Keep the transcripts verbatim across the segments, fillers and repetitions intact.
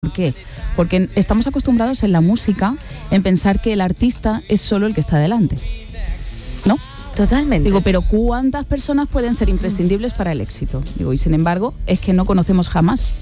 ¿Por qué? Porque estamos acostumbrados en la música en pensar que el artista es solo el que está delante, ¿no? Totalmente. Digo, pero ¿cuántas personas pueden ser imprescindibles para el éxito? Digo, y sin embargo, es que no conocemos jamás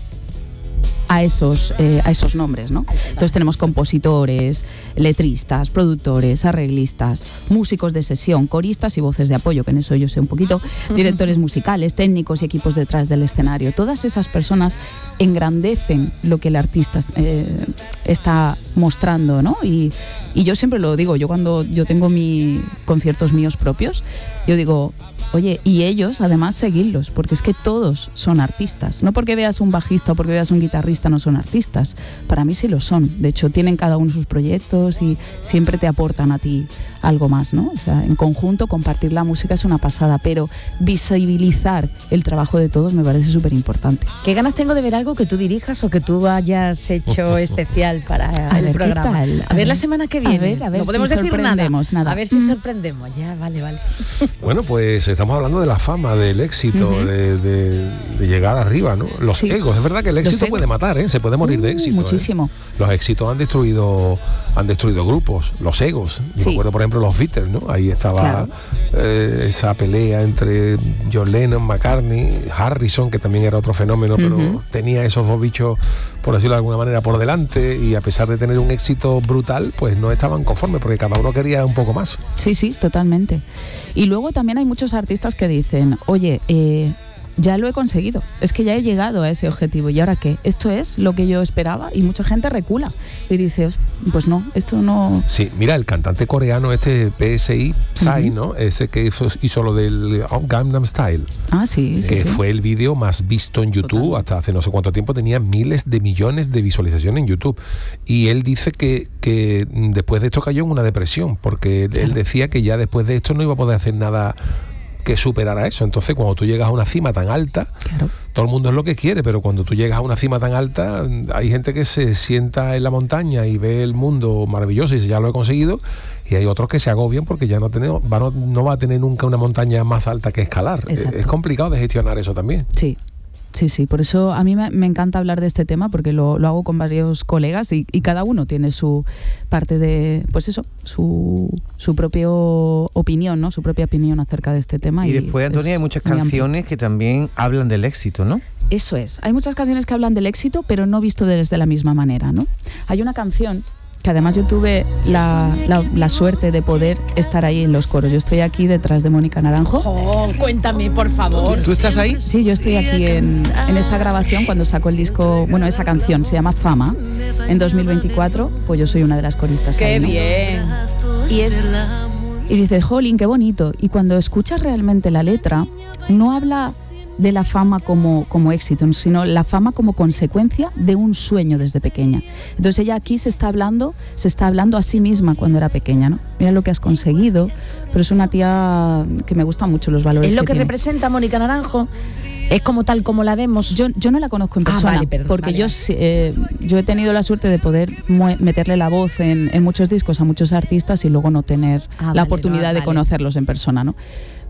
a esos, eh, a esos nombres, ¿no? Entonces tenemos compositores, letristas, productores, arreglistas, músicos de sesión, coristas y voces de apoyo, que en eso yo sé un poquito, directores musicales, técnicos y equipos detrás del escenario. Todas esas personas engrandecen lo que el artista eh, está mostrando, ¿no? Y, y yo siempre lo digo, yo cuando yo tengo mis conciertos míos propios, yo digo, oye, y ellos además seguidlos, porque es que todos son artistas. No porque veas un bajista o porque veas un guitarrista no son artistas. Para mí sí lo son. De hecho, tienen cada uno sus proyectos y siempre te aportan a ti algo más, ¿no? O sea, en conjunto compartir la música es una pasada, pero visibilizar el trabajo de todos me parece súper importante. Qué ganas tengo de ver algo que tú dirijas o que tú hayas hecho especial para a el ver, programa. ¿qué tal? A, a ver la semana que viene. A ver, a ver no podemos si decir nada. nada. A ver si mm. sorprendemos. Ya, vale, vale. Bueno, pues estamos hablando de la fama, del éxito, uh-huh. de, de, de llegar arriba, ¿no? Los sí. egos. Es verdad que el éxito puede matar, ¿eh? Se puede morir uh, de éxito. Muchísimo. ¿eh? Los éxitos han destruido, han destruido grupos, los egos. Yo sí. me acuerdo, por ejemplo, los Beatles, ¿no? Ahí estaba claro. eh, esa pelea entre John Lennon, McCartney, Harrison, que también era otro fenómeno, uh-huh. pero tenía esos dos bichos, por decirlo de alguna manera, por delante, y a pesar de tener un éxito brutal, pues no estaban conformes, porque cada uno quería un poco más. Sí, sí, totalmente. Y luego también hay muchos artistas que dicen, oye, eh, ya lo he conseguido, es que ya he llegado a ese objetivo, ¿y ahora qué? ¿Esto es lo que yo esperaba? Y mucha gente recula y dice, pues no, esto no... Sí, mira, el cantante coreano este P S I, Psy, uh-huh. ¿no? Ese que hizo, hizo lo del Gangnam Style. Ah, sí, sí, que sí. fue el vídeo más visto en YouTube. Total. Hasta hace no sé cuánto tiempo tenía miles de millones de visualizaciones en YouTube. Y él dice que, que después de esto cayó en una depresión, porque claro. él decía que ya después de esto no iba a poder hacer nada que superara eso. Entonces, cuando tú llegas a una cima tan alta, claro. todo el mundo es lo que quiere, pero cuando tú llegas a una cima tan alta, hay gente que se sienta en la montaña y ve el mundo maravilloso y dice, ya lo he conseguido, y hay otros que se agobian porque ya no, tenemos, va, no, no va a tener nunca una montaña más alta que escalar. Exacto. Es complicado de gestionar eso también. Sí. Sí, sí, por eso a mí me, me encanta hablar de este tema, porque lo, lo hago con varios colegas y, y cada uno tiene su parte de, pues eso, su, su propia opinión, ¿no? Su propia opinión acerca de este tema. Y, y después, Antonia, hay muchas canciones que también hablan del éxito, ¿no? Eso es, hay muchas canciones que hablan del éxito, pero no visto desde la misma manera, ¿no? Hay una canción que además yo tuve la, la, la suerte de poder estar ahí en los coros. Yo estoy aquí detrás de Mónica Naranjo. Oh, cuéntame, por favor. ¿Tú estás ahí? Sí, yo estoy aquí en, en esta grabación cuando sacó el disco, bueno, esa canción se llama Fama, en dos mil veinticuatro, pues yo soy una de las coristas. ¡Qué ahí, ¿no? bien! Y es... Y dices, jolín, qué bonito. Y cuando escuchas realmente la letra, no habla de la fama como, como éxito, sino la fama como consecuencia de un sueño desde pequeña. Entonces ella aquí se está hablando, se está hablando a sí misma cuando era pequeña, ¿no? Mira lo que has conseguido, pero es una tía que me gustan mucho los valores. Es lo que, que tiene. Mónica Naranjo Naranjo. Es como tal como la vemos. Yo, yo no la conozco en persona, ah, vale, perdón, porque vale, yo, vale. Eh, yo he tenido la suerte de poder mu- meterle la voz en, en muchos discos a muchos artistas y luego no tener ah, la vale, oportunidad no, de vale. conocerlos en persona, ¿no?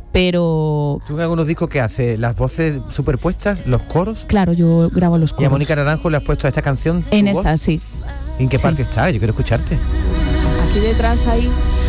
Pero... ¿Tú en algunos discos qué haces? ¿Las voces superpuestas? ¿Los coros? Claro, yo grabo los coros. ¿Y a Mónica Naranjo le has puesto a esta canción En voz? esta, sí. ¿Y en qué sí. parte está? Yo quiero escucharte. Aquí detrás hay...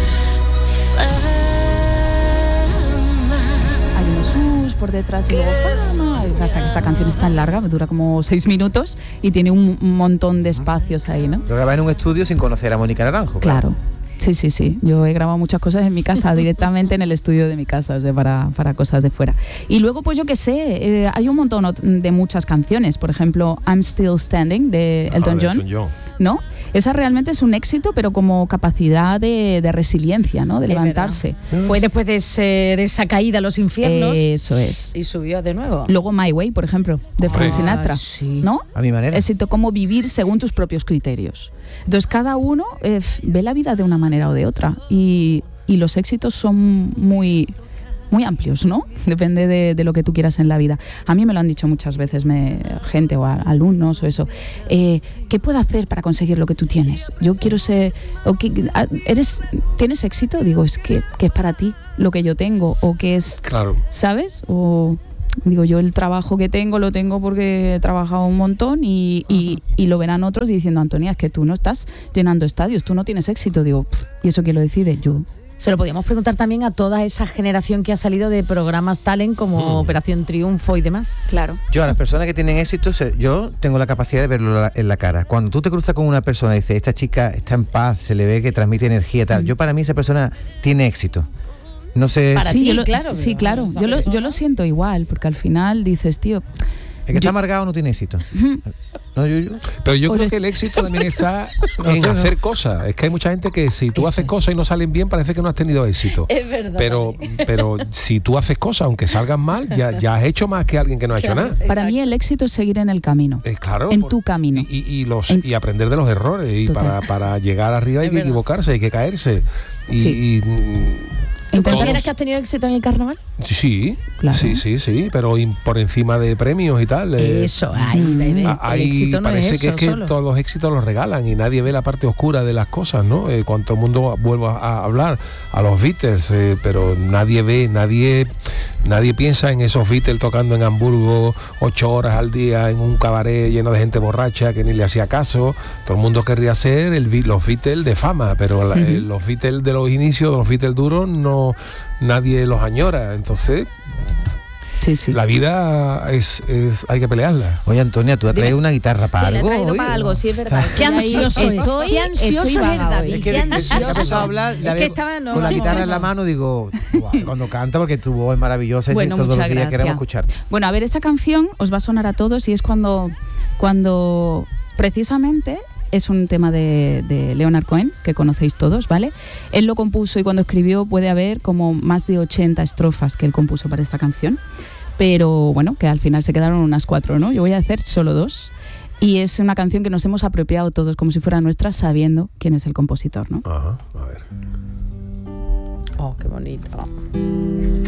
Hay unos sus por detrás y luego fama. O sea, que esta canción es tan larga, dura como seis minutos y tiene un montón de espacios ahí, ¿no? Lo grabas en un estudio sin conocer a Mónica Naranjo. Claro. claro. Sí, sí, sí. Yo he grabado muchas cosas en mi casa, directamente en el estudio de mi casa, o sea, para, para cosas de fuera. Y luego, pues yo qué sé, eh, hay un montón de muchas canciones. Por ejemplo, I'm Still Standing, de Elton, ah, de Elton John. ¿No? Esa realmente es un éxito, pero como capacidad de, de resiliencia, ¿no? De es levantarse. Verdad. Fue después de, ese, de esa caída a los infiernos. Eso es. Y subió de nuevo. Luego My Way, por ejemplo, de Frank Sinatra. Ah, sí. ¿No? A mi manera. Éxito, cómo vivir según tus propios criterios. Entonces cada uno eh, ve la vida de una manera o de otra y, y los éxitos son muy, muy amplios, ¿no? Depende de, de lo que tú quieras en la vida. A mí me lo han dicho muchas veces me, gente o a, alumnos o eso. Eh, ¿Qué puedo hacer para conseguir lo que tú tienes? Yo quiero ser... O que, ¿eres, ¿Tienes éxito? Digo, es que, que es para ti lo que yo tengo o que es... Claro. ¿Sabes? O... digo, yo el trabajo que tengo lo tengo porque he trabajado un montón y, y, y lo verán otros diciendo, Antonia, es que tú no estás llenando estadios, tú no tienes éxito. Digo, ¿y eso quién lo decide? Yo. Se lo podíamos preguntar también a toda esa generación que ha salido de programas talent como mm. Operación Triunfo y demás. Claro. Yo a las personas que tienen éxito, yo tengo la capacidad de verlo en la cara. Cuando tú te cruzas con una persona y dices, esta chica está en paz, se le ve que transmite energía, tal. Mm. Yo para mí esa persona tiene éxito. No sé. Para sí, ti, yo lo, claro. Sí, claro. Yo lo, yo lo siento igual, porque al final dices, tío. El que está yo, amargado no tiene éxito. ¿No, yo, yo? Pero yo creo que el éxito también está no en sé, hacer no. cosas. Es que hay mucha gente que si tú Eso haces es. cosas y no salen bien, parece que no has tenido éxito. Es verdad. Pero, pero si tú haces cosas, aunque salgan mal, ya, ya has hecho más que alguien que no ha claro, hecho nada. Exacto. Para mí el éxito es seguir en el camino. Eh, claro. En por, tu camino. Y, y, los, en, y aprender de los errores. Y para, para llegar arriba hay es que verdad. equivocarse, hay que caerse. Y, sí. y, ¿Consideras que has tenido éxito en el carnaval? Sí, claro. sí, sí, sí, pero por encima de premios y tal. Eh, eso, ay, bebé. Hay, el éxito no parece es que eso, es que solo. todos los éxitos los regalan y nadie ve la parte oscura de las cosas, ¿no? Eh, cuando todo el mundo vuelve a hablar a los Beatles, eh, pero nadie ve, nadie, nadie piensa en esos Beatles tocando en Hamburgo ocho horas al día en un cabaret lleno de gente borracha que ni le hacía caso. Todo el mundo querría ser el, los Beatles de fama, pero la, uh-huh. eh, los Beatles de los inicios, los Beatles duros, no nadie los añora. Entonces sí, sí. la vida es, es hay que pelearla. Oye, Antonia, ¿tú has traído una guitarra para sí, algo? Sí, la he traído hoy, para algo, sí, es verdad. Qué ansioso estoy, qué ansioso es David, es que, qué ansioso. A hablar, la es que estaba, no, con la no, guitarra no. en la mano, digo, wow, cuando canta, porque tu voz es maravillosa bueno, y todos los días gracias. queremos escucharte. Bueno, a ver, esta canción os va a sonar a todos y es cuando, cuando precisamente es un tema de, de Leonard Cohen, que conocéis todos, ¿vale? Él lo compuso y cuando escribió puede haber como más de ochenta estrofas que él compuso para esta canción, pero bueno, que al final se quedaron unas cuatro, ¿no? Yo voy a hacer solo dos y es una canción que nos hemos apropiado todos como si fuera nuestra, sabiendo quién es el compositor, ¿no? Ajá, a ver. Oh, qué bonito.